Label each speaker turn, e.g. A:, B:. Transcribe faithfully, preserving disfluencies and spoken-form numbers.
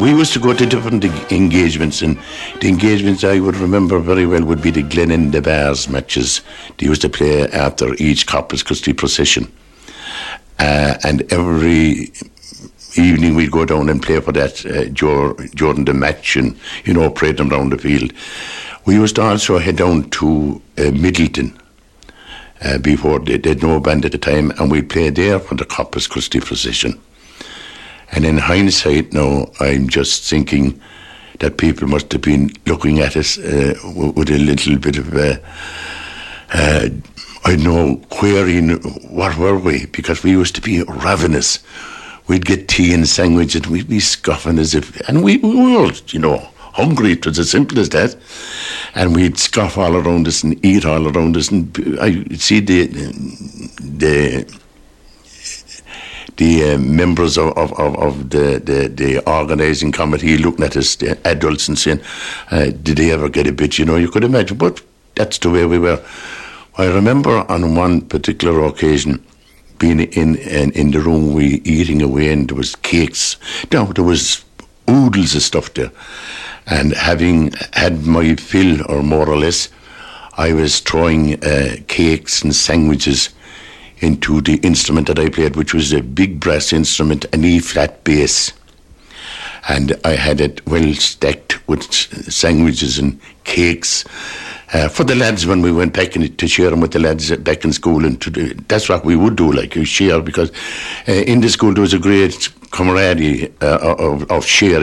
A: we used to go to different engagements, and the engagements I would remember very well would be the Glenn the Bars matches. They used to play after each Corpus Christi procession. Uh, and every evening we'd go down and play for that uh, Jordan the match and, you know, parade them around the field. We used to also head down to uh, Middleton uh, before they had no band at the time, and we'd play there for the Corpus Christi procession. And in hindsight now, I'm just thinking that people must have been looking at us uh, with a little bit of, uh, uh, I don't know, querying what were we, because we used to be ravenous. We'd get tea and sandwich and we'd be scoffing as if, and we, we were, you know, hungry. It was as simple as that. And we'd scoff all around us and eat all around us. And I see the the the uh, members of, of, of the, the, the organising committee looking at us, the adults, and saying, uh, did they ever get a bit? You know, you could imagine, but that's the way we were. I remember on one particular occasion being in, in in the room, we eating away, and there was cakes. No, there was oodles of stuff there. And having had my fill, or more or less, I was throwing uh, cakes and sandwiches into the instrument that I played, which was a big brass instrument, an E-flat bass. And I had it well stacked with sandwiches and cakes uh, for the lads when we went back in, to share them with the lads back in school. And to do, that's what we would do, like you share, because uh, in the school there was a great camaraderie uh, of, of sharing.